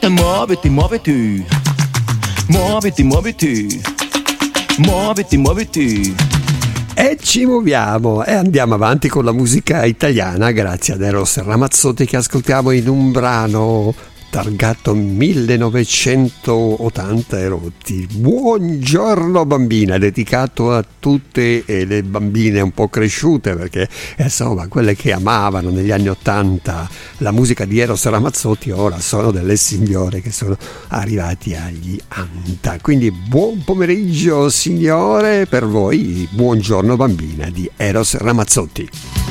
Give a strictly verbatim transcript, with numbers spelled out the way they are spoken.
Muoviti, muoviti, muoviti, muoviti, muoviti, muoviti. E ci muoviamo e andiamo avanti con la musica italiana grazie ad Eros Ramazzotti, che ascoltiamo in un brano targato millenovecentottanta e rotti. Buongiorno bambina, dedicato a tutte le bambine un po' cresciute, perché insomma quelle che amavano negli anni ottanta la musica di Eros Ramazzotti ora sono delle signore che sono arrivati agli anta. Quindi buon pomeriggio signore per voi, buongiorno bambina di Eros Ramazzotti.